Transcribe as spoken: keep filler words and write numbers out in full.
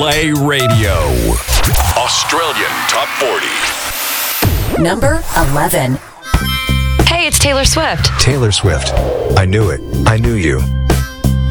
Play Radio. Australian Top forty. Number eleven. Hey, it's Taylor Swift. Taylor Swift. I knew it. I knew you.